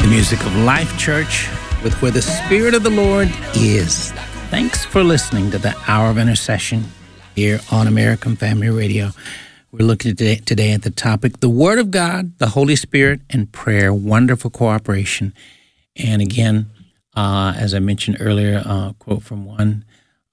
Music of Life Church with Where the Spirit of the Lord Is. Thanks for listening to the Hour of Intercession here on American Family Radio. We're looking today at the topic, the Word of God, the Holy Spirit, and prayer, wonderful cooperation. And again, as I mentioned earlier, a quote from one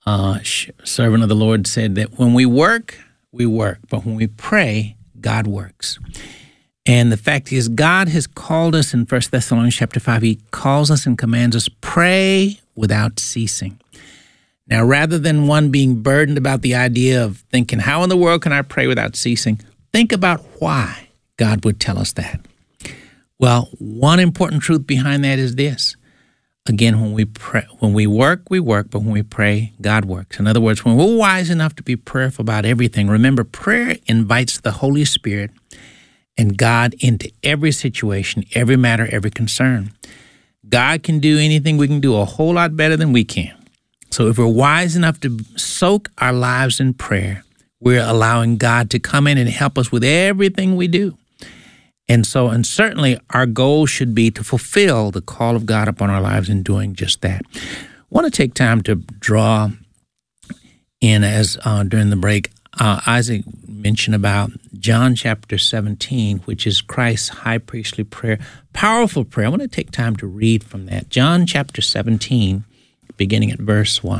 servant of the Lord said that when we work, but when we pray, God works. And the fact is, God has called us in 1 Thessalonians chapter 5. He calls us and commands us, pray without ceasing. Now, rather than one being burdened about the idea of thinking, how in the world can I pray without ceasing? Think about why God would tell us that. Well, one important truth behind that is this. Again, when we work, but when we pray, God works. In other words, when we're wise enough to be prayerful about everything, remember, prayer invites the Holy Spirit and God into every situation, every matter, every concern. God can do anything. We can do a whole lot better than we can. So if we're wise enough to soak our lives in prayer, we're allowing God to come in and help us with everything we do. And certainly our goal should be to fulfill the call of God upon our lives in doing just that. I want to take time to draw in, as during the break, Isaac mentioned about John chapter 17, which is Christ's high priestly prayer, powerful prayer. I want to take time to read from that. John chapter 17, beginning at verse 1.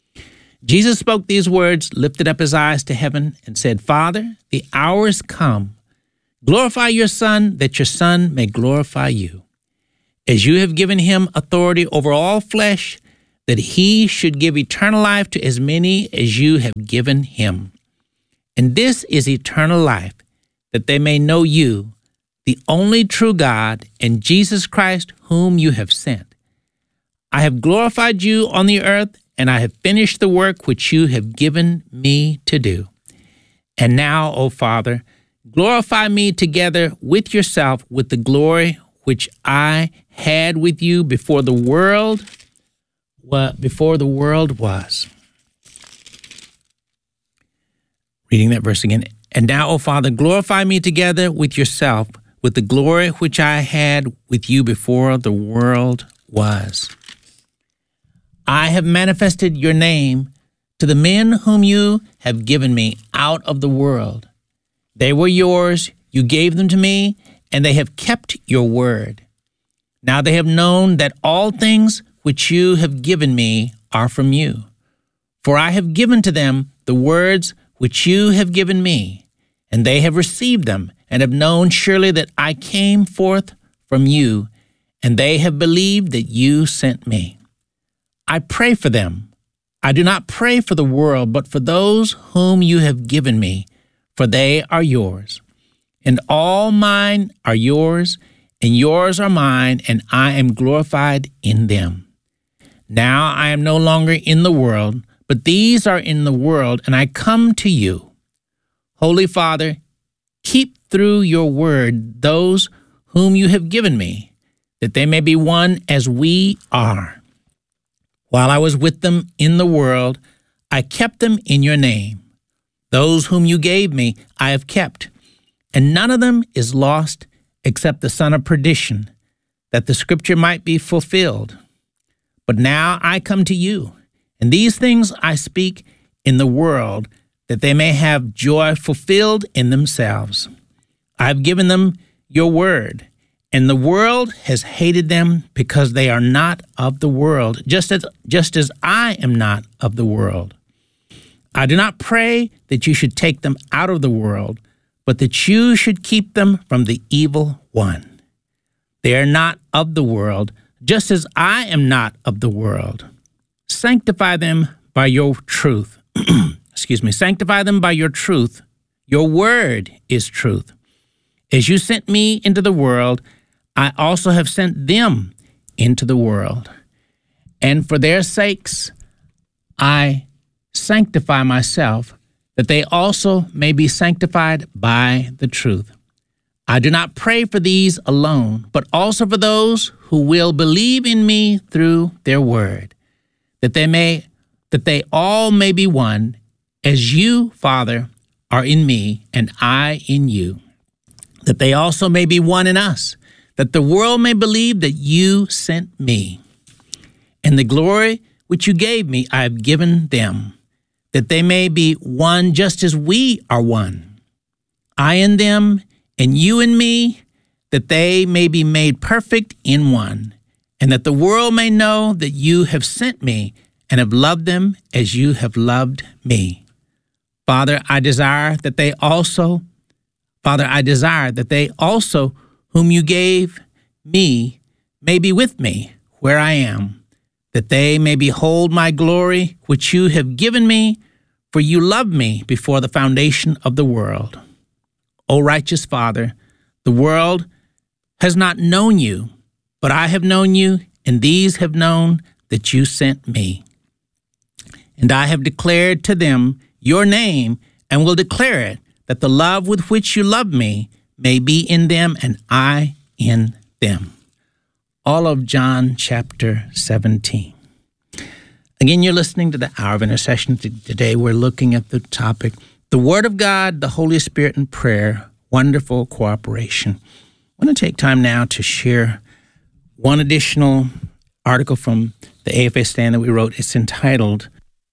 Jesus spoke these words, lifted up his eyes to heaven, and said, Father, the hour is come. Glorify your Son, that your Son may glorify you. As you have given him authority over all flesh, that he should give eternal life to as many as you have given him. And this is eternal life, that they may know you, the only true God, and Jesus Christ, whom you have sent. I have glorified you on the earth, and I have finished the work which you have given me to do. And now, O Father, glorify me together with yourself with the glory which I had with you before the world was. Reading that verse again. And now, O Father, glorify me together with yourself, with the glory which I had with you before the world was. I have manifested your name to the men whom you have given me out of the world. They were yours, you gave them to me, and they have kept your word. Now they have known that all things which you have given me are from you. For I have given to them the words which you have given me, and they have received them, and have known surely that I came forth from you, and they have believed that you sent me. I pray for them. I do not pray for the world, but for those whom you have given me, for they are yours. And all mine are yours, and yours are mine, and I am glorified in them. Now I am no longer in the world, but these are in the world, and I come to you. Holy Father, keep through your word those whom you have given me, that they may be one as we are. While I was with them in the world, I kept them in your name. Those whom you gave me, I have kept, and none of them is lost except the son of perdition, that the scripture might be fulfilled. But now I come to you. And these things I speak in the world, that they may have joy fulfilled in themselves. I have given them your word, and the world has hated them because they are not of the world, just as I am not of the world. I do not pray that you should take them out of the world, but that you should keep them from the evil one. They are not of the world, just as I am not of the world. Sanctify them by your truth. Sanctify them by your truth. Your word is truth. As you sent me into the world, I also have sent them into the world. And for their sakes, I sanctify myself, that they also may be sanctified by the truth. I do not pray for these alone, but also for those who will believe in me through their word, that they all may be one, as you, Father, are in me and I in you, that they also may be one in us, that the world may believe that you sent me. And the glory which you gave me I have given them, that they may be one just as we are one. I in them, and you in me, that they may be made perfect in one, and that the world may know that you have sent me and have loved them as you have loved me. Father, I desire that they also, whom you gave me, may be with me where I am, that they may behold my glory, which you have given me, for you loved me before the foundation of the world. O righteous Father, the world has not known you, but I have known you, and these have known that you sent me. And I have declared to them your name, and will declare it, that the love with which you love me may be in them, and I in them. All of John chapter 17. Again, you're listening to the Hour of Intercession. Today we're looking at the topic, the Word of God, the Holy Spirit, and prayer, wonderful cooperation. I want to take time now to share one additional article from the AFA stand that we wrote. It's entitled,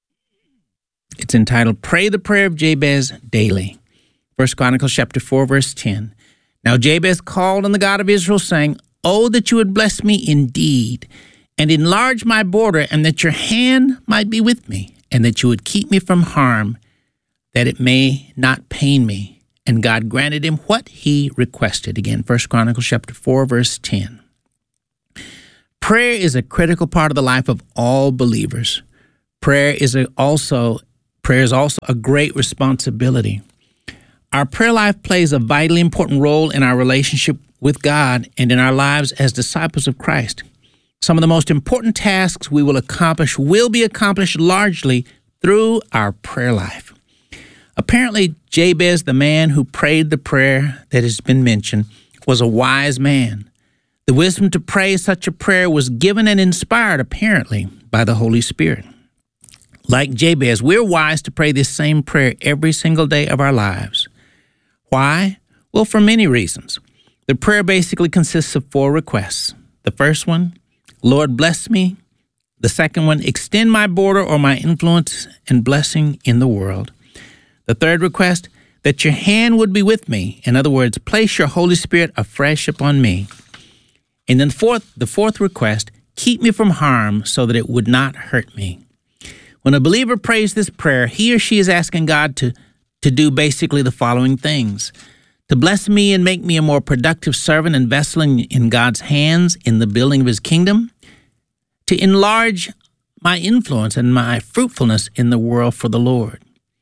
Pray the Prayer of Jabez Daily. 1 Chronicles chapter 4, verse 10. Now Jabez called on the God of Israel, saying, Oh, that you would bless me indeed, and enlarge my border, and that your hand might be with me, and that you would keep me from harm, that it may not pain me. And God granted him what he requested. Again, 1 Chronicles chapter 4, verse 10. Prayer is a critical part of the life of all believers. Prayer is also a great responsibility. Our prayer life plays a vitally important role in our relationship with God and in our lives as disciples of Christ. Some of the most important tasks we will accomplish will be accomplished largely through our prayer life. Apparently, Jabez, the man who prayed the prayer that has been mentioned, was a wise man. The wisdom to pray such a prayer was given and inspired, apparently, by the Holy Spirit. Like Jabez, we're wise to pray this same prayer every single day of our lives. Why? Well, for many reasons. The prayer basically consists of 4 requests. The first one, Lord, bless me. The second one, extend my border or my influence and blessing in the world. The third request, that your hand would be with me. In other words, place your Holy Spirit afresh upon me. And then the fourth request, keep me from harm so that it would not hurt me. When a believer prays this prayer, he or she is asking God to do basically the following things: to bless me and make me a more productive servant and vessel in God's hands in the building of his kingdom, to enlarge my influence and my fruitfulness in the world for the Lord,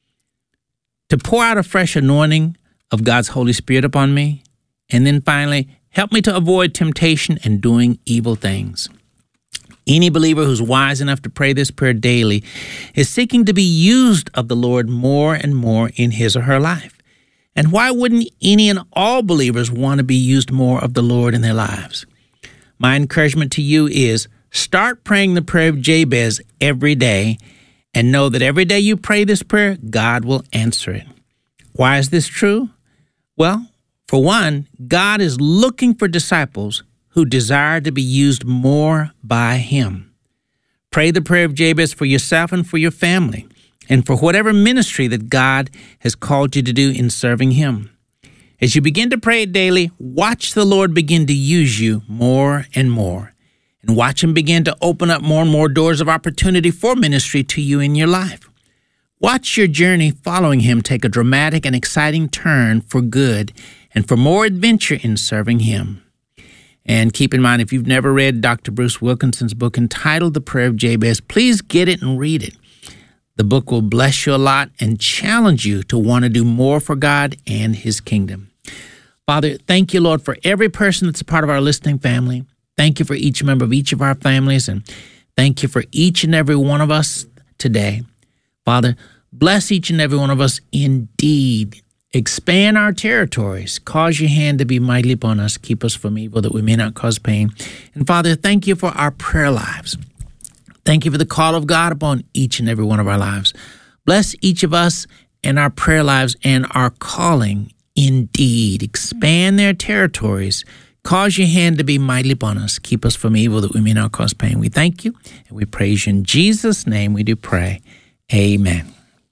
to pour out a fresh anointing of God's Holy Spirit upon me, and then finally, help me to avoid temptation and doing evil things. Any believer who's wise enough to pray this prayer daily is seeking to be used of the Lord more and more in his or her life. And why wouldn't any and all believers want to be used more of the Lord in their lives? My encouragement to you is start praying the prayer of Jabez every day, and know that every day you pray this prayer, God will answer it. Why is this true? Well, for one, God is looking for disciples who desire to be used more by him. Pray the prayer of Jabez for yourself and for your family, and for whatever ministry that God has called you to do in serving him. As you begin to pray it daily, watch the Lord begin to use you more and more, and watch him begin to open up more and more doors of opportunity for ministry to you in your life. Watch your journey following him take a dramatic and exciting turn for good and for more adventure in serving him. And keep in mind, if you've never read Dr. Bruce Wilkinson's book entitled The Prayer of Jabez, please get it and read it. The book will bless you a lot and challenge you to want to do more for God and his kingdom. Father, thank you, Lord, for every person that's a part of our listening family. Thank you for each member of each of our families, and thank you for each and every one of us today. Father, bless each and every one of us indeed. Expand our territories. Cause your hand to be mighty upon us. Keep us from evil that we may not cause pain. And Father, thank you for our prayer lives. Thank you for the call of God upon each and every one of our lives. Bless each of us and our prayer lives and our calling indeed. Expand their territories. Cause your hand to be mightily upon us. Keep us from evil that we may not cause pain. We thank you and we praise you. In Jesus' name we do pray. Amen.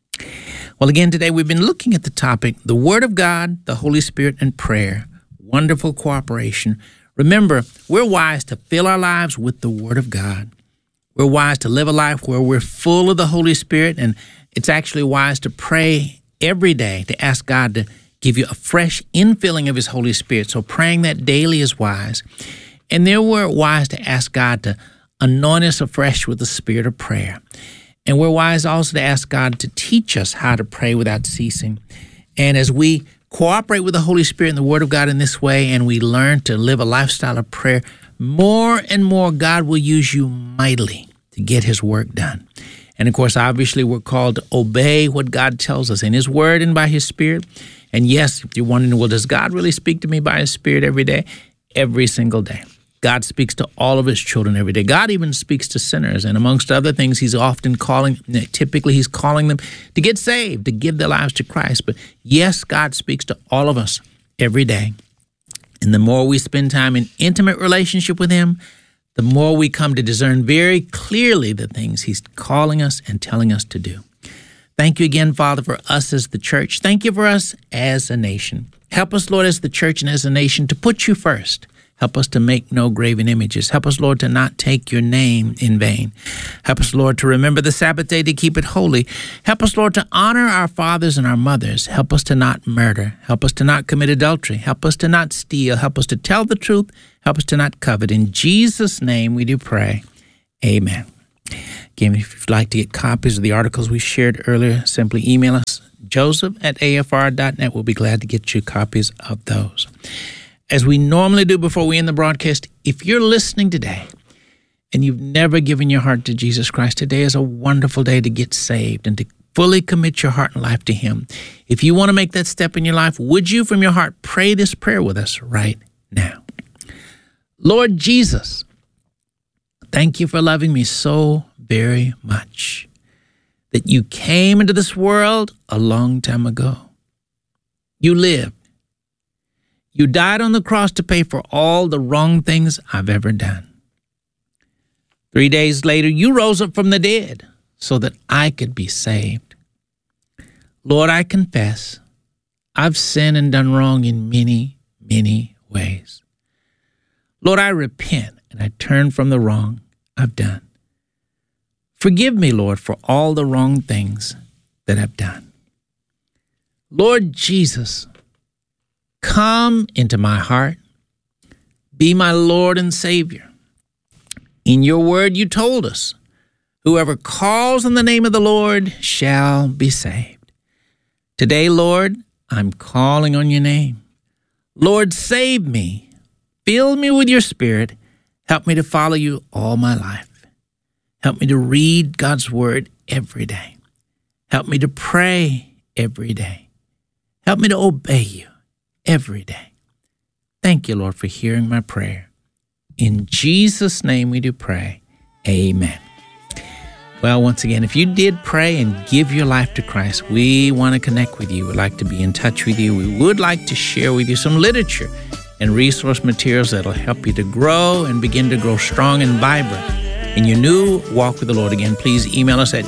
Well, again, today we've been looking at the topic, the Word of God, the Holy Spirit, and prayer. Wonderful cooperation. Remember, we're wise to fill our lives with the Word of God. We're wise to live a life where we're full of the Holy Spirit, and it's actually wise to pray every day to ask God to give you a fresh infilling of His Holy Spirit. So praying that daily is wise. And then we're wise to ask God to anoint us afresh with the spirit of prayer. And we're wise also to ask God to teach us how to pray without ceasing. And as we cooperate with the Holy Spirit and the Word of God in this way, and we learn to live a lifestyle of prayer, more and more God will use you mightily to get His work done. And of course, obviously, we're called to obey what God tells us in His Word and by His Spirit. And yes, if you're wondering, well, does God really speak to me by His Spirit every day? Every single day. God speaks to all of His children every day. God even speaks to sinners. And amongst other things, He's often typically He's calling them to get saved, to give their lives to Christ. But yes, God speaks to all of us every day. And the more we spend time in intimate relationship with Him, the more we come to discern very clearly the things He's calling us and telling us to do. Thank you again, Father, for us as the church. Thank you for us as a nation. Help us, Lord, as the church and as a nation to put you first. Help us to make no graven images. Help us, Lord, to not take your name in vain. Help us, Lord, to remember the Sabbath day to keep it holy. Help us, Lord, to honor our fathers and our mothers. Help us to not murder. Help us to not commit adultery. Help us to not steal. Help us to tell the truth. Help us to not covet. In Jesus' name we do pray. Amen. Again, if you'd like to get copies of the articles we shared earlier, simply email us, joseph@afr.net. We'll be glad to get you copies of those. As we normally do before we end the broadcast, if you're listening today and you've never given your heart to Jesus Christ, today is a wonderful day to get saved and to fully commit your heart and life to Him. If you want to make that step in your life, would you from your heart pray this prayer with us right now? Lord Jesus, thank you for loving me so very much that you came into this world a long time ago. You lived. You died on the cross to pay for all the wrong things I've ever done. 3 days later, you rose up from the dead so that I could be saved. Lord, I confess I've sinned and done wrong in many, many ways. Lord, I repent and I turn from the wrong I've done. Forgive me, Lord, for all the wrong things that I've done. Lord Jesus, come into my heart. Be my Lord and Savior. In your word, you told us, whoever calls on the name of the Lord shall be saved. Today, Lord, I'm calling on your name. Lord, save me. Fill me with your Spirit. Help me to follow you all my life. Help me to read God's word every day. Help me to pray every day. Help me to obey you every day. Thank you, Lord, for hearing my prayer. In Jesus' name we do pray. Amen. Well, once again, if you did pray and give your life to Christ, we want to connect with you. We'd like to be in touch with you. We would like to share with you some literature and resource materials that'll help you to grow and begin to grow strong and vibrant in your new walk with the Lord. Again, please email us at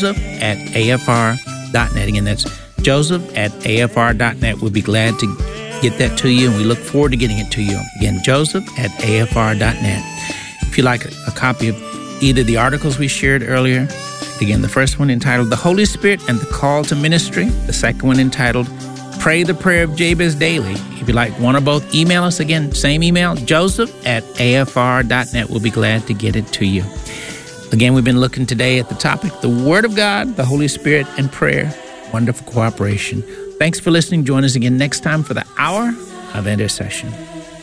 joseph@afr.net. Again, that's joseph@afr.net. We'll be glad to get that to you, and we look forward to getting it to you. Again, joseph@afr.net. If you'd like a copy of either the articles we shared earlier, again, the first one entitled The Holy Spirit and the Call to Ministry, the second one entitled Pray the Prayer of Jabez Daily. If you'd like one or both, email us. Again, same email, joseph@afr.net. We'll be glad to get it to you. Again, we've been looking today at the topic, the Word of God, the Holy Spirit, and prayer. Wonderful cooperation. Thanks for listening. Join us again next time for the Hour of Intercession.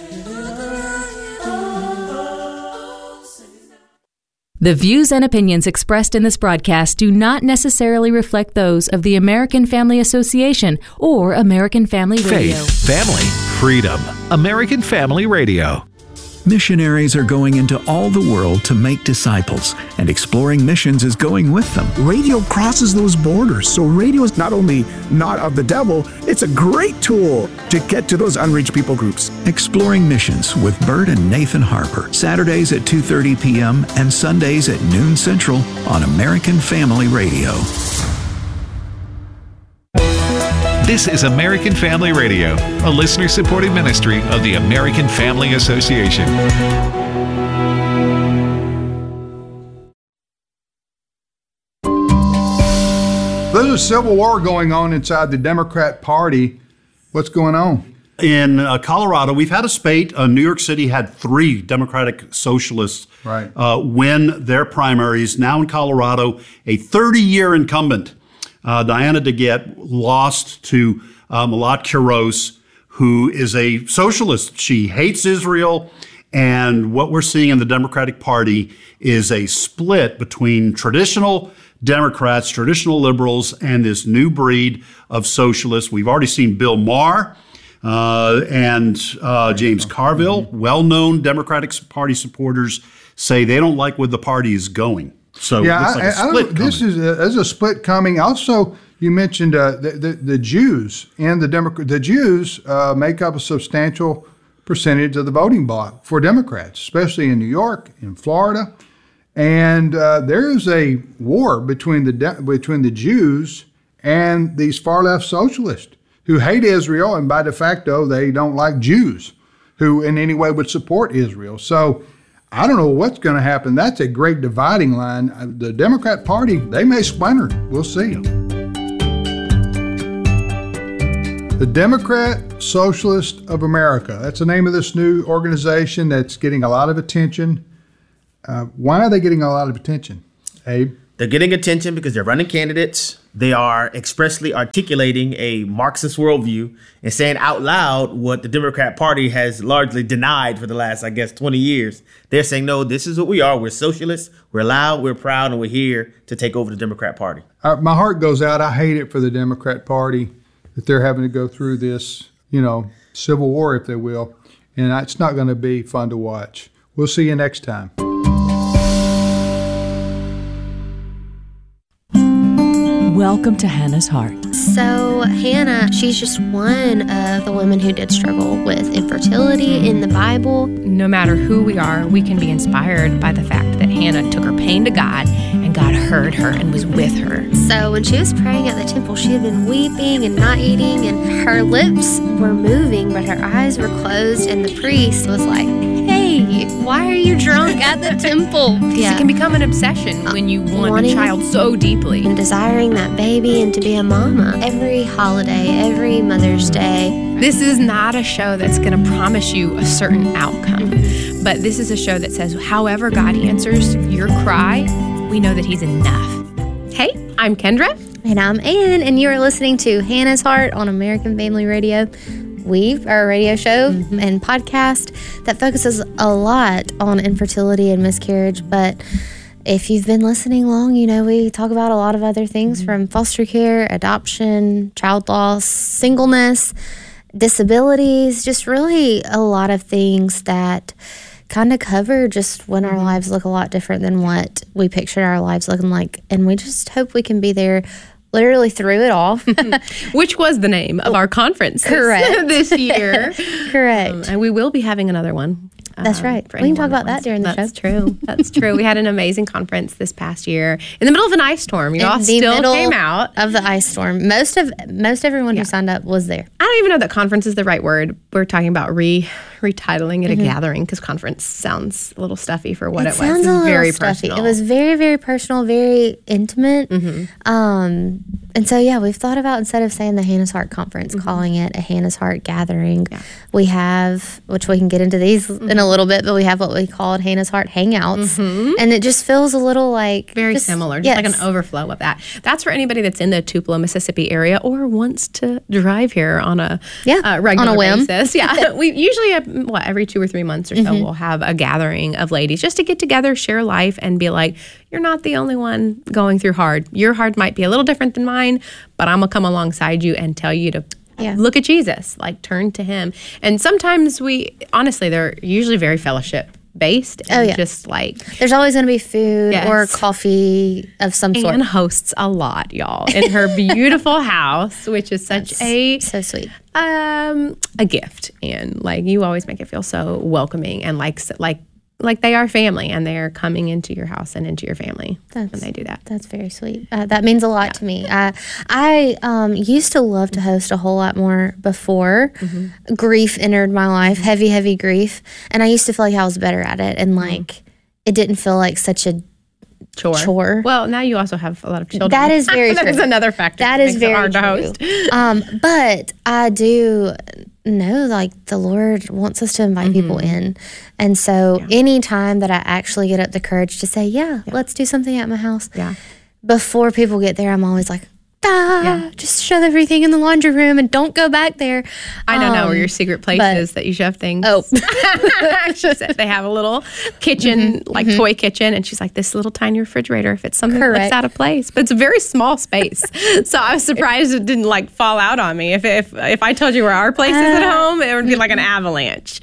The views and opinions expressed in this broadcast do not necessarily reflect those of the American Family Association or American Family Radio. Faith, family, freedom. American Family Radio. Missionaries are going into all the world to make disciples, and Exploring Missions is going with them. Radio crosses those borders, so radio is not only not of the devil, it's a great tool to get to those unreached people groups. Exploring Missions with Bert and Nathan Harper, Saturdays at 2:30 p.m. and Sundays at noon Central on American Family Radio. This is American Family Radio, a listener-supported ministry of the American Family Association. There's a civil war going on inside the Democrat Party. What's going on? In Colorado, we've had a spate. New York City had 3 Democratic Socialists win their primaries. Now in Colorado, a 30-year incumbent, Diana DeGette, lost to Malat Quiroz, who is a socialist. She hates Israel. And what we're seeing in the Democratic Party is a split between traditional Democrats, traditional liberals, and this new breed of socialists. We've already seen Bill Maher and James Carville, well-known Democratic Party supporters, say they don't like where the party is going. So yeah, it looks like a split coming. There's a split coming. Also, you mentioned the Jews and the Jews make up a substantial percentage of the voting bloc for Democrats, especially in New York, in Florida. And there is a war between the Jews and these far-left socialists who hate Israel, and by de facto, they don't like Jews who in any way would support Israel. So I don't know what's going to happen. That's a great dividing line. The Democrat Party, they may splinter. We'll see. The Democrat Socialist of America. That's the name of this new organization that's getting a lot of attention. Why are they getting a lot of attention, Abe? They're getting attention because they're running candidates. They are expressly articulating a Marxist worldview and saying out loud what the Democrat Party has largely denied for the last, 20 years. They're saying, no, this is what we are. We're socialists. We're loud. We're proud. And we're here to take over the Democrat Party. My heart goes out. I hate it for the Democrat Party that they're having to go through this, civil war, if they will. And it's not going to be fun to watch. We'll see you next time. Welcome to Hannah's Heart. So Hannah, she's just one of the women who did struggle with infertility in the Bible. No matter who we are, we can be inspired by the fact that Hannah took her pain to God, and God heard her and was with her. So when she was praying at the temple, she had been weeping and not eating, and her lips were moving, but her eyes were closed, and the priest was like, hey, why are you drunk at the temple? Yeah. It can become an obsession when you want a child so deeply. And desiring that baby and to be a mama. Every holiday, every Mother's Day. This is not a show that's going to promise you a certain outcome. But this is a show that says, however God answers your cry, we know that He's enough. Hey, I'm Kendra. And I'm Ann, and you are listening to Hannah's Heart on American Family Radio. We are a radio show and podcast that focuses a lot on infertility and miscarriage, but if you've been listening long, we talk about a lot of other things from foster care, adoption, child loss, singleness, disabilities, just really a lot of things that kind of cover just when our lives look a lot different than what we pictured our lives looking like. And we just hope we can be there literally through it all. Which was the name of our conference this year. Correct. And we will be having another one. That's right. We can talk about that during the show. That's true. That's true. We had an amazing conference this past year in the middle of an ice storm. Y'all still came out of the ice storm. Most everyone who signed up was there. I don't even know that conference is the right word. We're talking about retitling it a gathering because conference sounds a little stuffy for what it was. Sounds a little very stuffy. personal. It was very, very personal, very intimate. And so, we've thought about, instead of saying the Hannah's Heart Conference, calling it a Hannah's Heart Gathering. Yeah. We have, which we can get into these in a little bit, but we have what we called Hannah's Heart Hangouts. And it just feels a little like... Very similar, just like an overflow of that. That's for anybody that's in the Tupelo, Mississippi area or wants to drive here on a regular on a whim. basis. Yeah, we usually, every 2 or 3 months or so, we'll have a gathering of ladies just to get together, share life, and be like, you're not the only one going through hard. Your hard might be a little different than mine, but I'm going to come alongside you and tell you to look at Jesus, like turn to him. And sometimes they're usually very fellowship based. And just like there's always going to be food or coffee of some sort. Anne hosts a lot, y'all, in her beautiful house, which is so sweet. A gift. And like you always make it feel so welcoming and like they are family, and they are coming into your house and into your family when they do that. That's very sweet. That means a lot to me. I used to love to host a whole lot more before grief entered my life, heavy grief. And I used to feel like I was better at it. And like, it didn't feel like such a chore. Well, now you also have a lot of children. That is very true. That is another factor. That is very true. Hard to host. But I do know, like, the Lord wants us to invite people in. And so any time that I actually get up the courage to say, let's do something at my house, before people get there, I'm always like, just shove everything in the laundry room and don't go back there. I don't know where your secret place is that you shove things. Oh. They have a little kitchen, toy kitchen, and she's like, this little tiny refrigerator, if it's something that's out of place. But it's a very small space. So I was surprised it didn't like fall out on me. If I told you where our place is at home, it would be like an avalanche.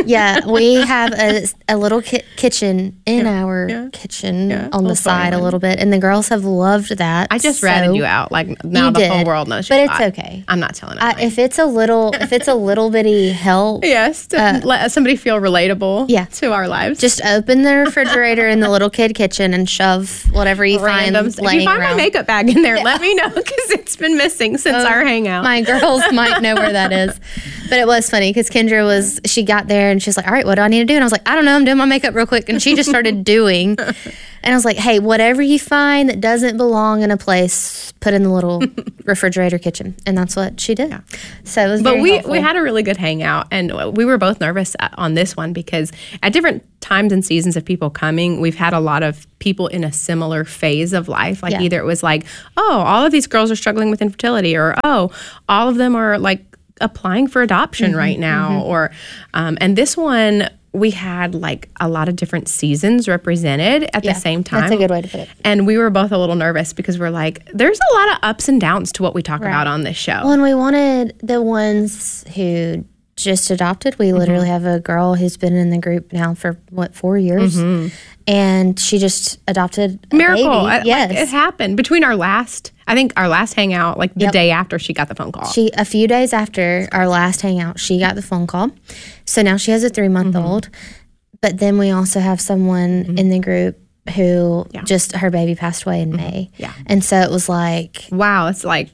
We have a little kitchen in our kitchen on the side a little bit, and the girls have loved that. I just ratted you out. Like now the whole world knows. But it's okay. I'm not telling it. If it's a little bitty help. Yes, to let somebody feel relatable to our lives. Just open the refrigerator in the little kid kitchen and shove whatever you find laying around. If you find my makeup bag in there, let me know, because it's been missing since our hangout. My girls might know where that is. But it was funny because Kendra she got there and she's like, all right, what do I need to do? And I was like, I don't know, I'm doing my makeup real quick. And she just started doing. And I was like, hey, whatever you find that doesn't belong in a place, put in the little refrigerator kitchen. And that's what she did. So it was very helpful. We had a really good hangout, and we were both nervous on this one because at different times and seasons of people coming, we've had a lot of people in a similar phase of life. Like either it was like, oh, all of these girls are struggling with infertility, or oh, all of them are like applying for adoption right now. Or and this one, we had like a lot of different seasons represented at the same time. That's a good way to put it. And we were both a little nervous because we're like, there's a lot of ups and downs to what we talk about on this show. Well, and we wanted the ones who just adopted. We literally have a girl who's been in the group now for 4 years, and she just adopted a miracle. baby. Yes, it happened between our last hangout, like the day after she got the phone call. A few days after our last hangout, she got the phone call. So now she has a 3-month-old. But then we also have someone in the group who just her baby passed away in May. Yeah, and so it was like, wow, it's like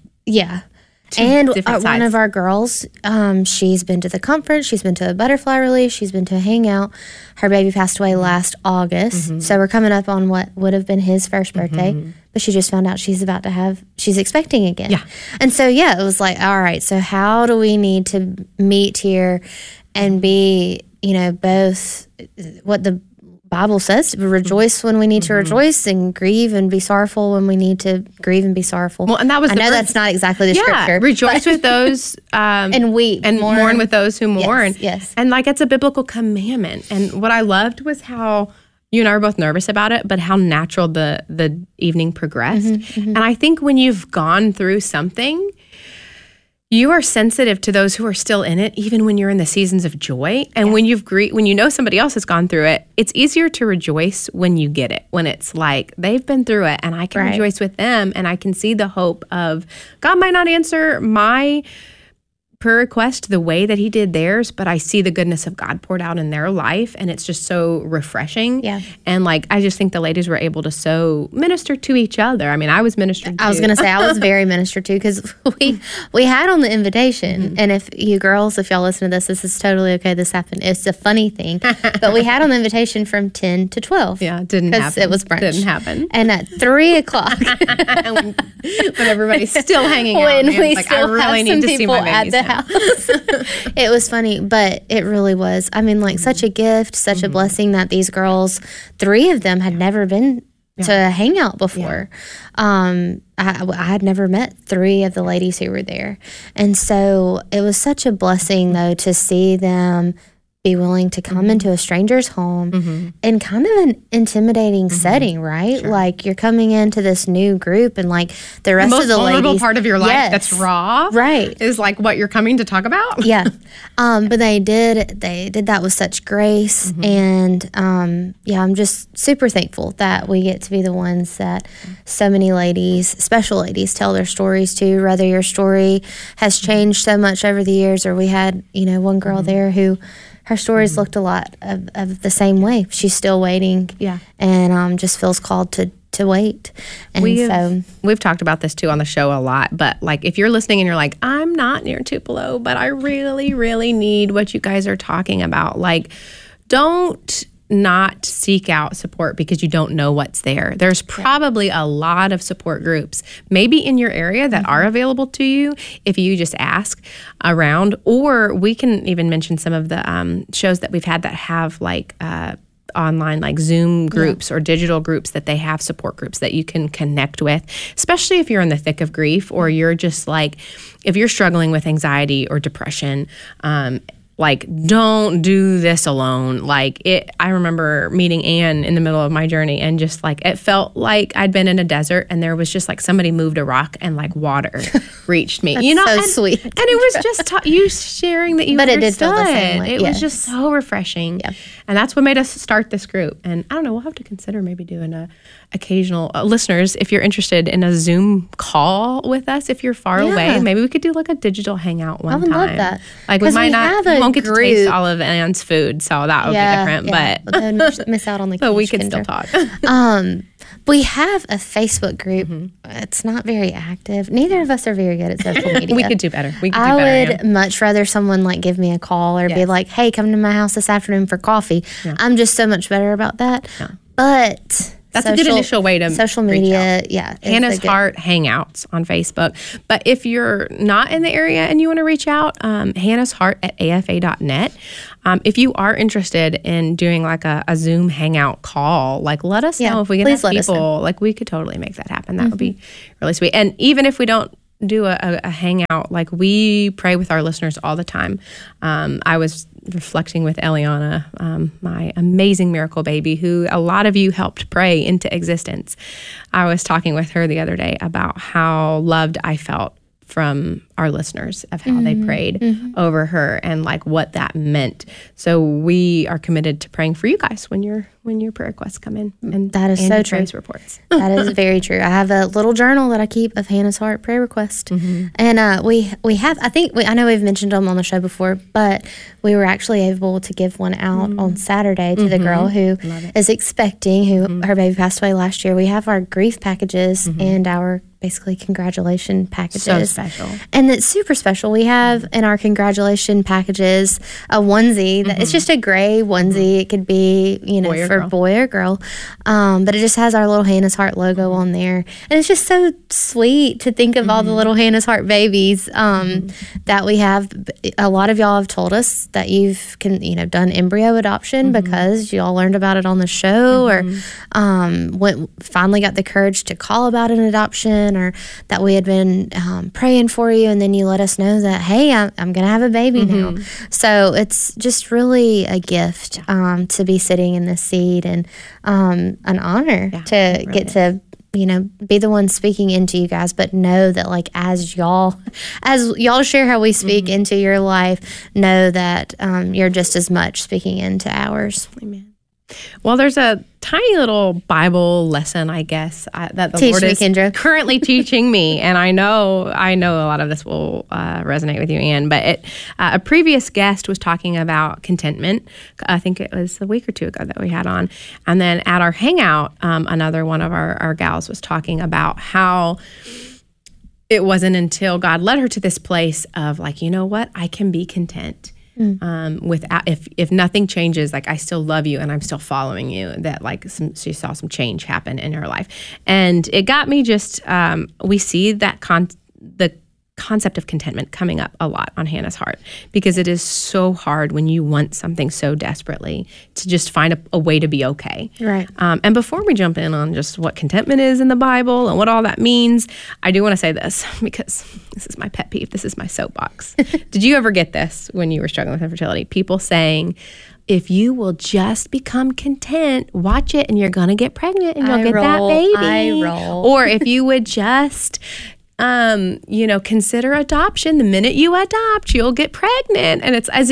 And one of our girls, she's been to the conference, she's been to a butterfly release, she's been to a hangout. Her baby passed away last August. So we're coming up on what would have been his first birthday. But she just found out she's expecting again. Yeah. And so, it was like, all right, so how do we need to meet here and be, both what the Bible says, rejoice when we need to rejoice, and grieve and be sorrowful when we need to grieve and be sorrowful. Well, and that was I know that's not exactly the scripture. Rejoice with those and weep and mourn with those who mourn. Yes. And like it's a biblical commandment. And what I loved was how you and I were both nervous about it, but how natural the evening progressed. And I think when you've gone through something, you are sensitive to those who are still in it, even when you're in the seasons of joy. And when when you know somebody else has gone through it, it's easier to rejoice when you get it, when it's like they've been through it and I can rejoice with them, and I can see the hope of God might not answer my prayer request the way that he did theirs, but I see the goodness of God poured out in their life, and it's just so refreshing. Yeah. And like, I just think the ladies were able to so minister to each other. I mean, I was ministered to. I was going to say, I was very ministered to, because we had on the invitation, and if y'all listen to this is totally okay, this happened. It's a funny thing, but we had on the invitation from 10 to 12. Yeah, it didn't happen. It was brunch. Didn't happen. And at 3 o'clock. when everybody's still hanging out. When we like, still I really have need some to see people my at the house. It was funny, but it really was. I mean, like such a gift, such a blessing that these girls, 3 of them had never been to a hangout before. I had never met 3 of the ladies who were there. And so it was such a blessing, though, to see them be willing to come into a stranger's home in kind of an intimidating setting, right? Sure. Like you're coming into this new group and like the rest of the vulnerable ladies, part of your life that's raw, right, is like what you're coming to talk about. Yeah. But they did that with such grace. And I'm just super thankful that we get to be the ones that so many ladies, special ladies, tell their stories to, whether your story has changed so much over the years, or we had, one girl there who her stories looked a lot of the same way. She's still waiting, and just feels called to wait. And we've talked about this too on the show a lot, but like if you're listening and you're like, I'm not near Tupelo, but I really, really need what you guys are talking about, like don't not seek out support because you don't know what's there. There's probably a lot of support groups maybe in your area that are available to you if you just ask around, or we can even mention some of the shows that we've had that have like online like Zoom groups or digital groups that they have support groups that you can connect with, especially if you're in the thick of grief, or you're just like, if you're struggling with anxiety or depression, like, don't do this alone. I remember meeting Anne in the middle of my journey, and just like, it felt like I'd been in a desert and there was just like somebody moved a rock and like water reached me. That's so sweet. And it was just you sharing that you but understood. It did feel the same way. It was just so refreshing. Yeah. And that's what made us start this group. And I don't know, we'll have to consider maybe doing a occasional listeners, if you're interested in a Zoom call with us, if you're far away, maybe we could do like a digital hangout one time. I would love that. Like we might not, we won't get to taste all of Anne's food, so that would be different. But then miss out on the so we can still talk. We have a Facebook group. It's not very active. Neither of us are very good at social media. We could do better. I would much rather someone like give me a call or be like, hey, come to my house this afternoon for coffee. Yeah. I'm just so much better about that. Yeah. But that's a good initial way to social media. Yeah, Hannah's Heart Hangouts on Facebook. But if you're not in the area and you want to reach out, Hannah's Heart at afa.net. If you are interested in doing like a Zoom hangout call, like let us know if we can have people. Like we could totally make that happen. That would be really sweet. And even if we don't do a hangout, like we pray with our listeners all the time. I was reflecting with Eliana, my amazing miracle baby, who a lot of you helped pray into existence. I was talking with her the other day about how loved I felt from our listeners, of how they prayed over her and like what that meant. So we are committed to praying for you guys when your prayer requests come in. And that is so true. Reports. That is very true. I have a little journal that I keep of Hannah's Heart prayer request. And we have, I know we've mentioned them on the show before, but we were actually able to give one out on Saturday to the girl who is expecting, who her baby passed away last year. We have our grief packages and our basically congratulation packages. So special. And it's super special. We have in our congratulation packages a onesie that it's just a gray onesie. It could be, for boy or girl. But it just has our little Hannah's Heart logo on there. And it's just so sweet to think of all the little Hannah's Heart babies that we have. A lot of y'all have told us that you've done embryo adoption because y'all learned about it on the show or finally got the courage to call about an adoption, or that we had been praying for you, and then you let us know that, hey, I'm going to have a baby now. So it's just really a gift to be sitting in this seat, and an honor to get to be the one speaking into you guys, but know that like as y'all share how we speak into your life, know that you're just as much speaking into ours. Amen. Well, there's a tiny little Bible lesson, I guess, that the Lord is currently teaching me, and I know a lot of this will resonate with you, Anne. But a previous guest was talking about contentment. I think it was a week or two ago that we had on, and then at our hangout, another one of our gals was talking about how it wasn't until God led her to this place of like, you know what, I can be content. Without if nothing changes, like I still love you and I'm still following you, that like she saw some change happen in her life. And it got me just we see that the concept of contentment coming up a lot on Hannah's Heart, because it is so hard when you want something so desperately to just find a way to be okay. Right. And before we jump in on just what contentment is in the Bible and what all that means, I do want to say this, because this is my pet peeve. This is my soapbox. Did you ever get this when you were struggling with infertility? People saying, if you will just become content, watch it and you're going to get pregnant and you'll get that baby. Or if you would just consider adoption. The minute you adopt, you'll get pregnant. And it's as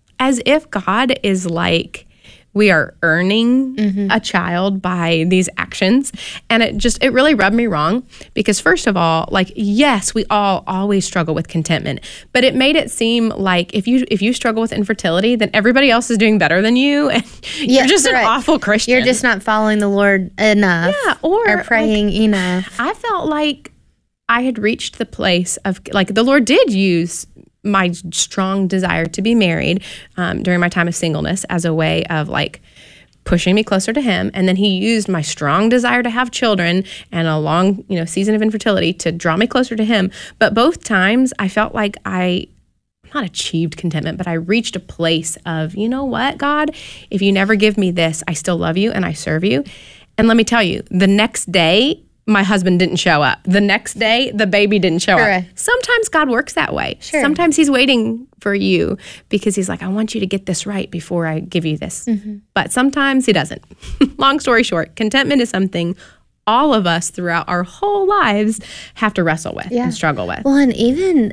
if God is like, we are earning a child by these actions. And it really rubbed me wrong, because first of all, like, yes, we all always struggle with contentment, but it made it seem like if you struggle with infertility, then everybody else is doing better than you. And you're just an awful Christian. You're just not following the Lord enough. Yeah, or praying enough. I felt like I had reached the place of, like, the Lord did use my strong desire to be married during my time of singleness as a way of, like, pushing me closer to Him. And then He used my strong desire to have children and a long, season of infertility to draw me closer to Him. But both times I felt like I not achieved contentment, but I reached a place of, you know what, God, if you never give me this, I still love you and I serve you. And let me tell you, the next day, my husband didn't show up. The next day, the baby didn't show up. Sometimes God works that way. Sure. Sometimes He's waiting for you because He's like, I want you to get this right before I give you this. But sometimes He doesn't. Long story short, contentment is something all of us throughout our whole lives have to wrestle with and struggle with. Well, and even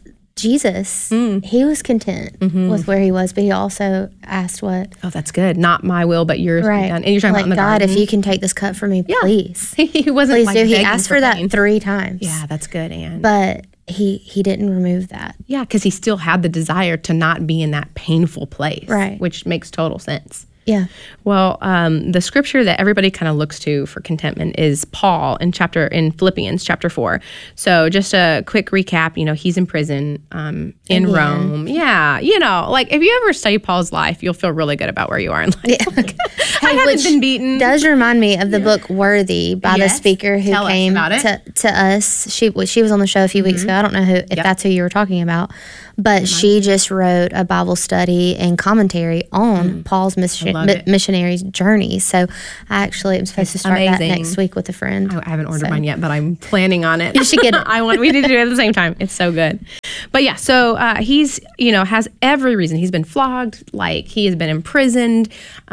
Jesus, He was content with where He was, but He also asked what? Oh, that's good. Not my will, but yours. Right. And you're talking like, about in the God, garden. if you can take this cup from me, please. He wasn't please like do. He begging asked for that pain. 3 times. Yeah, that's good, Anne. But he didn't remove that. Yeah, because He still had the desire to not be in that painful place. Right. Which makes total sense. Yeah. Well, the scripture that everybody kind of looks to for contentment is Paul in Philippians chapter 4. So just a quick recap, he's in prison in Rome. Yeah. Like if you ever study Paul's life, you'll feel really good about where you are in life. Yeah. Like, I haven't been beaten. Does remind me of the book Worthy by the speaker who came to us. She was on the show a few weeks ago. I don't know if that's who you were talking about. But she just wrote a Bible study and commentary on Paul's missionary journey. So I actually am supposed to start that next week with a friend. I haven't ordered mine yet, but I'm planning on it. You should get it. We need to do it at the same time. It's so good. But yeah, so he's, has every reason. He's been flogged, like he has been imprisoned.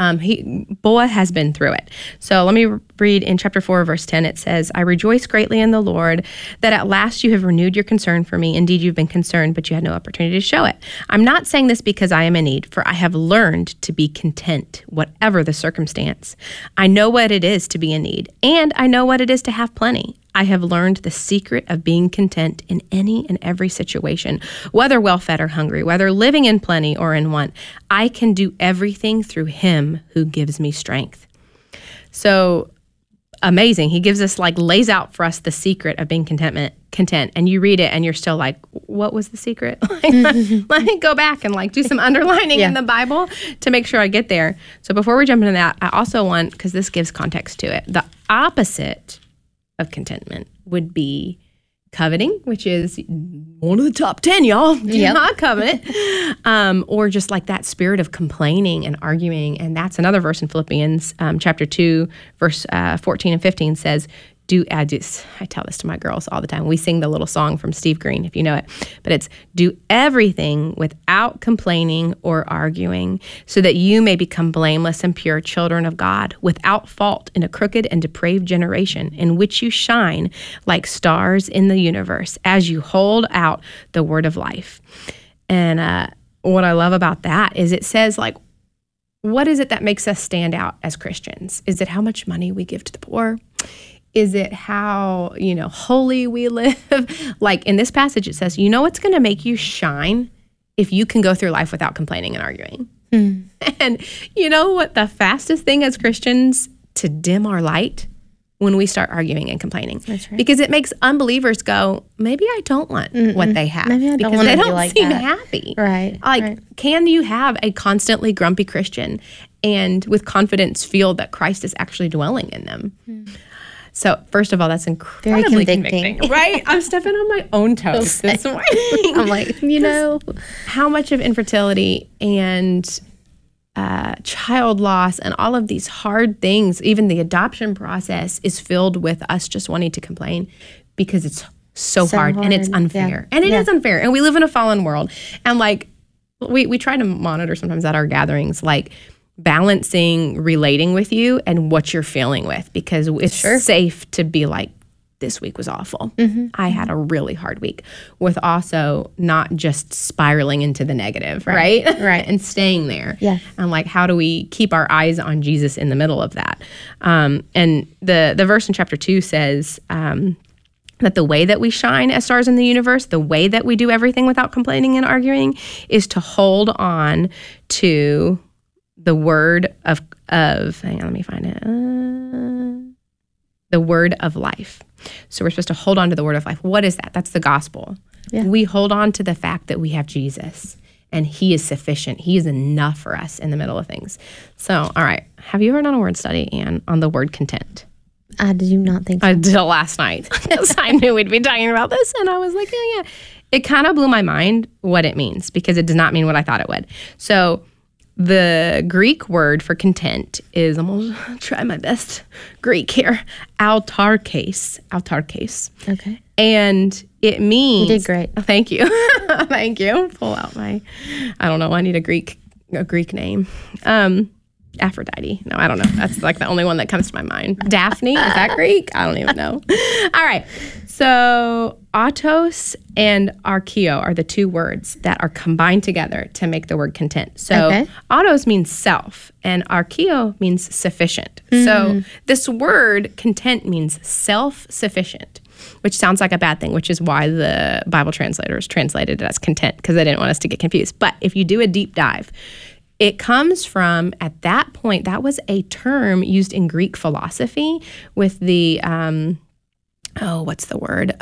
Boa has been through it. So let me read in chapter 4, verse 10. It says, I rejoice greatly in the Lord that at last you have renewed your concern for me. Indeed, you've been concerned, but you had no opportunity to show it. I'm not saying this because I am in need, for I have learned to be content, whatever the circumstance. I know what it is to be in need, and I know what it is to have plenty. I have learned the secret of being content in any and every situation, whether well-fed or hungry, whether living in plenty or in want. I can do everything through Him who gives me strength. So amazing. He gives us, lays out for us the secret of being content. And you read it and you're still like, what was the secret? Let me go back and do some underlining in the Bible to make sure I get there. So before we jump into that, I also want, because this gives context to it, the opposite of contentment would be coveting, which is one of the top 10, y'all. Do not covet. Or just that spirit of complaining and arguing. And that's another verse in Philippians chapter 2, verse 14 and 15 says, I tell this to my girls all the time. We sing the little song from Steve Green, if you know it. But it's, do everything without complaining or arguing, so that you may become blameless and pure children of God, without fault in a crooked and depraved generation, in which you shine like stars in the universe, as you hold out the word of life. And what I love about that is it says, what is it that makes us stand out as Christians? Is it how much money we give to the poor? Is it how, holy we live? In this passage, it says, what's going to make you shine if you can go through life without complaining and arguing? And you know what? The fastest thing as Christians to dim our light when we start arguing and complaining. That's right. Because it makes unbelievers go, maybe I don't want what they have. Maybe I don't because they don't like seem that. happy. Right. Can you have a constantly grumpy Christian and with confidence feel that Christ is actually dwelling in them? So first of all, that's incredibly convicting, right? I'm stepping on my own toes this morning. I'm like, how much of infertility and child loss and all of these hard things, even the adoption process, is filled with us just wanting to complain because it's so hard and it's unfair. And it is unfair. And we live in a fallen world. And like, we try to monitor sometimes at our gatherings, like balancing relating with you and what you're feeling with, because it's safe to be like, this week was awful. I had a really hard week, with also not just spiraling into the negative, right? Right. And staying there. Yeah. And like, how do we keep our eyes on Jesus in the middle of that? And the verse in chapter 2 says that the way that we shine as stars in the universe, the way that we do everything without complaining and arguing, is to hold on to the word of hang on, let me find it. The word of life. So we're supposed to hold on to the word of life. What is that? That's the gospel. Yeah. We hold on to the fact that we have Jesus and he is sufficient. He is enough for us in the middle of things. So, all right. Have you ever done a word study, Anne, on the word content? I do not think so. Until last night. Because I knew we'd be talking about this. And I was like, yeah. It kind of blew my mind what it means, because it does not mean what I thought it would. So the Greek word for content is, I'm going to try my best Greek here, autarkes. Okay. And it means... You did great. Thank you. Thank you. Pull out my... I don't know. I need a Greek name. Aphrodite. No, I don't know. That's like the only one that comes to my mind. Daphne. Is that Greek? I don't even know. All right. So autos and archeo are the two words that are combined together to make the word content. So autos means self and archeo means sufficient. So this word content means self-sufficient, which sounds like a bad thing, which is why the Bible translators translated it as content, because they didn't want us to get confused. But if you do a deep dive, it comes from, at that point, that was a term used in Greek philosophy with the, what's the word?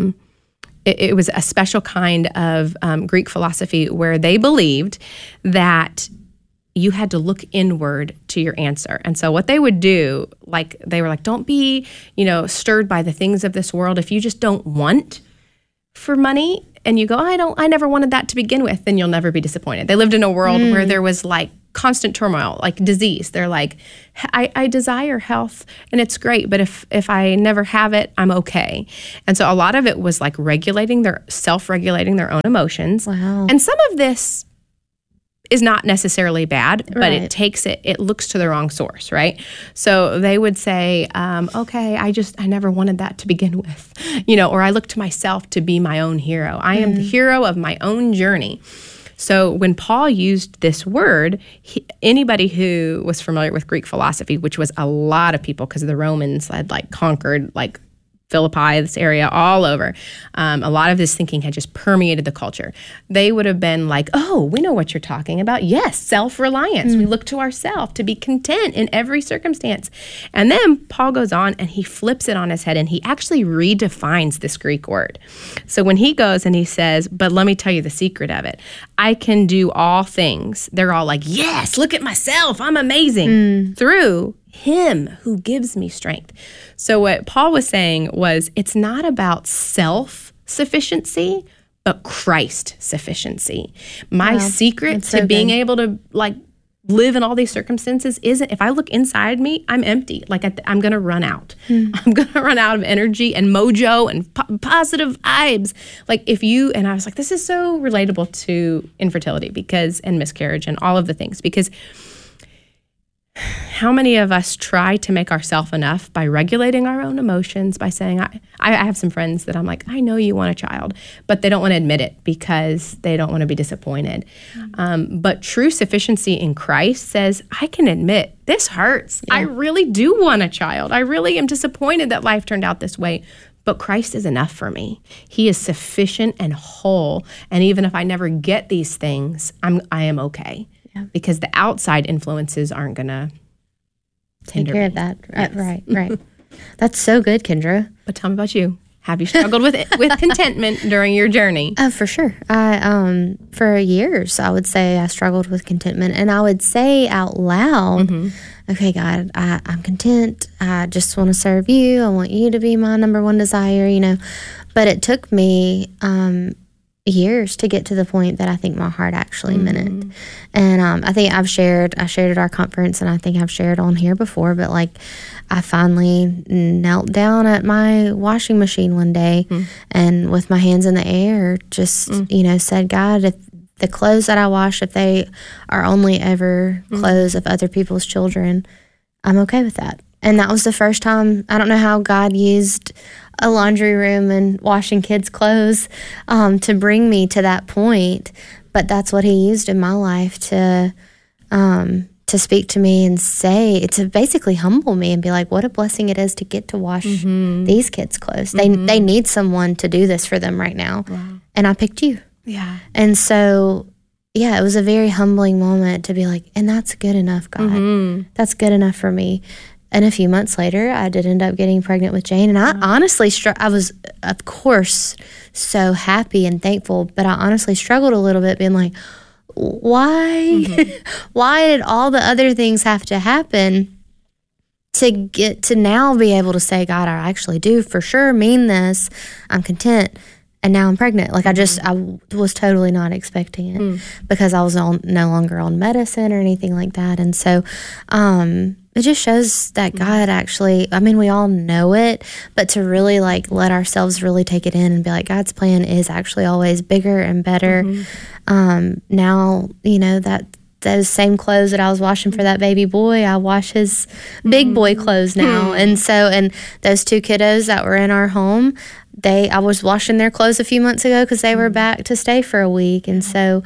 It was a special kind of Greek philosophy where they believed that you had to look inward to your answer. And so what they would do, like, they were like, don't be, stirred by the things of this world. If you just don't want for money, and you go, I never wanted that to begin with, then you'll never be disappointed. They lived in a world where there was like constant turmoil, like disease. They're like, I desire health and it's great, but if I never have it, I'm okay. And so a lot of it was like self-regulating their own emotions. Wow. And some of this is not necessarily bad, but it looks to the wrong source, right? So they would say, okay, I never wanted that to begin with, or I look to myself to be my own hero. I am the hero of my own journey. So when Paul used this word, anybody who was familiar with Greek philosophy, which was a lot of people because the Romans had conquered Philippi, this area, all over. A lot of this thinking had just permeated the culture. They would have been like, oh, we know what you're talking about. Yes, self-reliance. We look to ourselves to be content in every circumstance. And then Paul goes on and he flips it on his head and he actually redefines this Greek word. So when he goes and he says, but let me tell you the secret of it. I can do all things. They're all like, yes, look at myself. I'm amazing. Through him who gives me strength. So what Paul was saying was, it's not about self-sufficiency, but Christ sufficiency. My secret to being able to live in all these circumstances isn't, if I look inside me, I'm empty. I'm going to run out. I'm going to run out of energy and mojo and positive vibes. And I was like, this is so relatable to infertility and miscarriage and all of the things, because how many of us try to make ourselves enough by regulating our own emotions, by saying, I have some friends that I'm like, I know you want a child, but they don't want to admit it because they don't want to be disappointed. But true sufficiency in Christ says, I can admit this hurts. Yeah. I really do want a child. I really am disappointed that life turned out this way. But Christ is enough for me. He is sufficient and whole. And even if I never get these things, I am okay. Because the outside influences aren't going to take care of that. Yes. Right. That's so good, Kendra. But tell me about you. Have you struggled with contentment during your journey? For sure. For years, I would say I struggled with contentment. And I would say out loud, okay, God, I'm content. I just want to serve you. I want you to be my number one desire, you know. But it took me years to get to the point that I think my heart actually meant it. And I think I shared at our conference, and I think I've shared on here before, but like I finally knelt down at my washing machine one day and with my hands in the air just, you know, said, God, if the clothes that I wash, if they are only ever clothes of other people's children, I'm okay with that. And that was the first time, I don't know how God used a laundry room and washing kids' clothes to bring me to that point, but that's what he used in my life to speak to me and say, to basically humble me and be like, what a blessing it is to get to wash these kids' clothes. They need someone to do this for them right now. Wow. And I picked you. Yeah. And so, yeah, it was a very humbling moment to be like, and that's good enough, God. That's good enough for me. And a few months later, I did end up getting pregnant with Jane. And I honestly, I was, of course, so happy and thankful, but I honestly struggled a little bit being like, why? Why did all the other things have to happen to get to now be able to say, God, I actually do for sure mean this. I'm content. And now I'm pregnant. Like I was totally not expecting it because I was no longer on medicine or anything like that. And so it just shows that God actually, I mean, we all know it, but to really like let ourselves really take it in and be like, God's plan is actually always bigger and better. Now, you know, that those same clothes that I was washing for that baby boy, I wash his big boy clothes now. And so, and those two kiddos that were in our home, I was washing their clothes a few months ago because they were back to stay for a week. And so,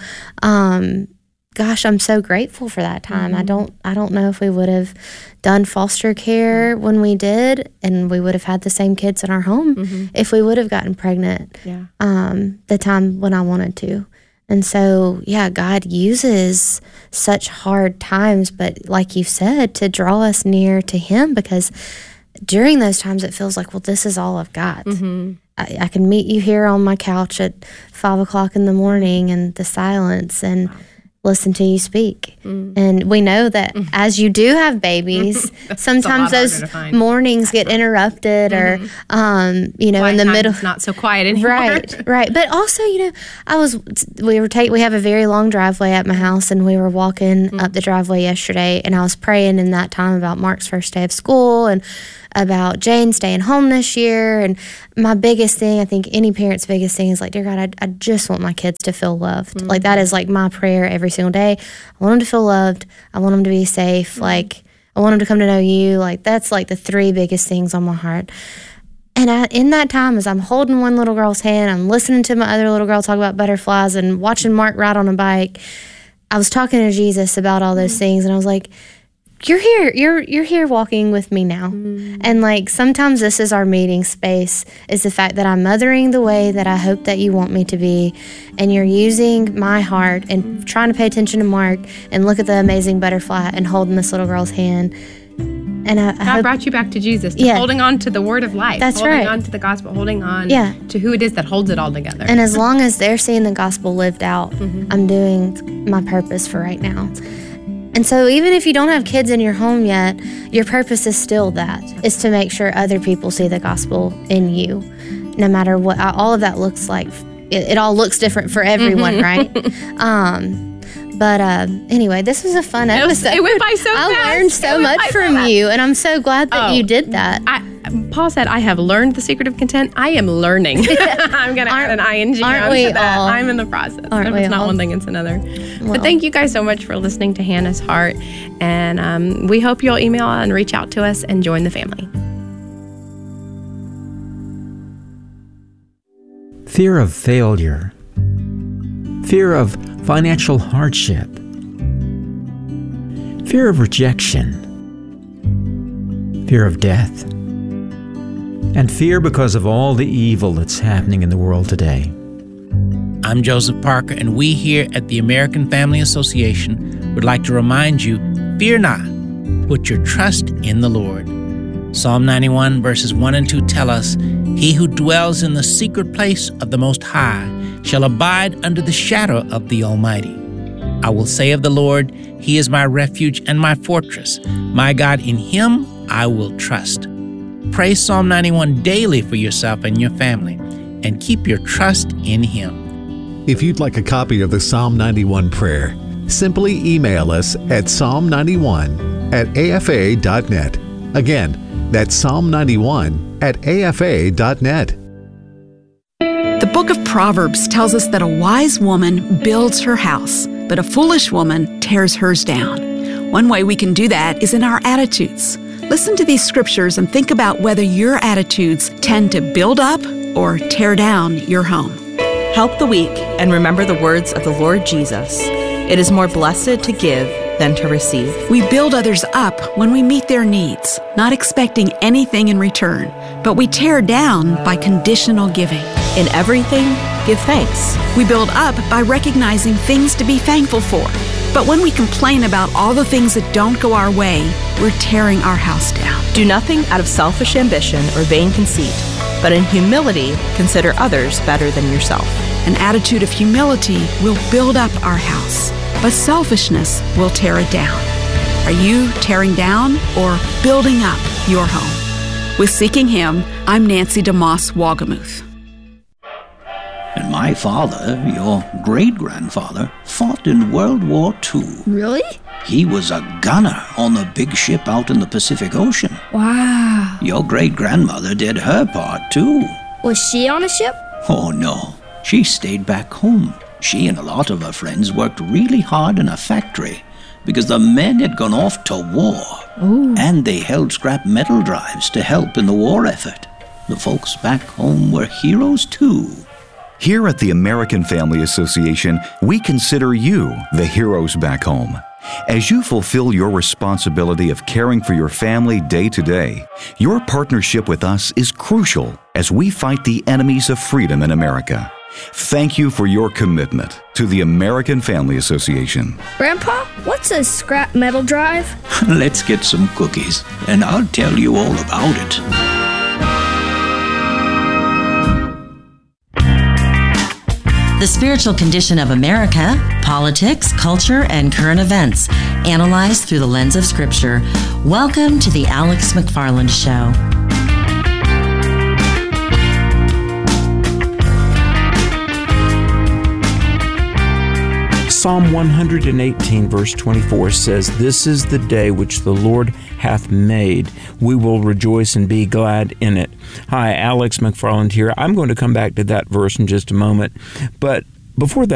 gosh, I'm so grateful for that time. I don't know if we would have done foster care when we did, and we would have had the same kids in our home if we would have gotten pregnant the time when I wanted to. And so, yeah, God uses such hard times, but like you said, to draw us near to him, because during those times it feels like, well, this is all I've got. I can meet you here on my couch at 5 o'clock in the morning and the silence and listen to you speak. And we know that as you do have babies, sometimes those mornings get interrupted or, you know, quiet in the middle. It's not so quiet anymore. Right. But also, you know, we have a very long driveway at my house, and we were walking up the driveway yesterday, and I was praying in that time about Mark's first day of school and about Jane staying home this year. And my biggest thing, I think any parent's biggest thing is like, dear God, I just want my kids to feel loved. Like that is like my prayer every single day. I want them to feel loved. I want them to be safe. Like I want them to come to know you. Like that's like the 3 biggest things on my heart. And in that time, as I'm holding one little girl's hand, I'm listening to my other little girl talk about butterflies and watching Mark ride on a bike, I was talking to Jesus about all those things, and I was like, you're here. You're here walking with me now. And like sometimes this is our meeting space, is the fact that I'm mothering the way that I hope that you want me to be, and you're using my heart and trying to pay attention to Mark and look at the amazing butterfly and holding this little girl's hand. And God brought you back to Jesus, to holding on to the word of life. That's holding on to the gospel, holding on to who it is that holds it all together. And as long as they're seeing the gospel lived out, I'm doing my purpose for right now. And so even if you don't have kids in your home yet, your purpose is still that, is to make sure other people see the gospel in you, no matter what all of that looks like. It all looks different for everyone, right? But anyway, this was a fun episode. It went by so fast. I learned so much from you, and I'm so glad that you did that. Paul said, I have learned the secret of content. I am learning. I'm going to add an ing aren't we that. all? I'm in the process. Aren't It's we not all? one thing, it's another. Well. But thank you guys so much for listening to Hannah's Heart. And we hope you'll email and reach out to us and join the family. Fear of failure. Fear of financial hardship. Fear of rejection. Fear of death. And fear because of all the evil that's happening in the world today. I'm Joseph Parker, and we here at the American Family Association would like to remind you, fear not, put your trust in the Lord. Psalm 91 verses 1 and 2 tell us, He who dwells in the secret place of the Most High shall abide under the shadow of the Almighty. I will say of the Lord, He is my refuge and my fortress. My God, in Him I will trust. Pray Psalm 91 daily for yourself and your family, and keep your trust in Him. If you'd like a copy of the Psalm 91 prayer, simply email us at psalm91@afa.net. Again, that's psalm91@afa.net. The book of Proverbs tells us that a wise woman builds her house, but a foolish woman tears hers down. One way we can do that is in our attitudes. Listen to these scriptures and think about whether your attitudes tend to build up or tear down your home. Help the weak and remember the words of the Lord Jesus. It is more blessed to give than to receive. We build others up when we meet their needs, not expecting anything in return, but we tear down by conditional giving. In everything, give thanks. We build up by recognizing things to be thankful for. But when we complain about all the things that don't go our way, we're tearing our house down. Do nothing out of selfish ambition or vain conceit, but in humility consider others better than yourself. An attitude of humility will build up our house, but selfishness will tear it down. Are you tearing down or building up your home? With Seeking Him, I'm Nancy DeMoss Wagamuth. And my father, your great-grandfather, fought in World War II. Really? He was a gunner on the big ship out in the Pacific Ocean. Wow. Your great-grandmother did her part, too. Was she on a ship? Oh, no. She stayed back home. She and a lot of her friends worked really hard in a factory because the men had gone off to war. Ooh. And they held scrap metal drives to help in the war effort. The folks back home were heroes, too. Here at the American Family Association, we consider you the heroes back home. As you fulfill your responsibility of caring for your family day to day, your partnership with us is crucial as we fight the enemies of freedom in America. Thank you for your commitment to the American Family Association. Grandpa, what's a scrap metal drive? Let's get some cookies, and I'll tell you all about it. The spiritual condition of America, politics, culture, and current events, analyzed through the lens of Scripture. Welcome to the Alex McFarland Show. Psalm 118, verse 24 says, "This is the day which the Lord hath made. We will rejoice and be glad in it." Hi, Alex McFarland here. I'm going to come back to that verse in just a moment. But before that,